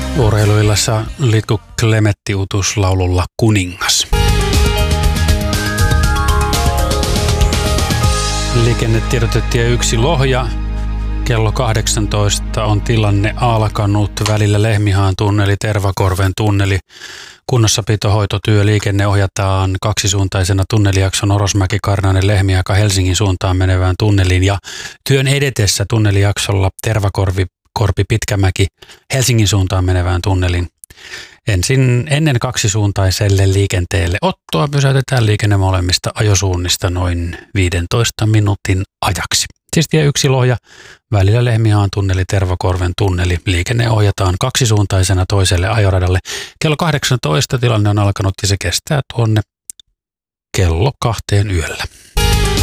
Urheiluillassa Litku Klemetti Utus laululla Kuningas. Liikennetiedotetie 1 Lohja. Kello 18 on tilanne alkanut välillä Lehmihaan tunneli, Tervakorven tunneli. Kunnossapitohoitotyö liikenne ohjataan kaksisuuntaisena tunnelijakson Orosmäki-Karnainen Lehmiaika Helsingin suuntaan menevään tunneliin ja työn edetessä tunnelijaksolla Tervakorpi Pitkämäki Helsingin suuntaan menevään tunneliin. Ennen kaksisuuntaiselle liikenteelle ottoa pysäytetään liikenne molemmista ajosuunnista noin 15 minuutin ajaksi. Siis tie 1 Lohja, välillä Lehmihaan tunneli, Tervakorven tunneli. Liikenne ohjataan kaksisuuntaisena toiselle ajoradalle. Kello 18 tilanne on alkanut ja se kestää tuonne kello 2 yöllä.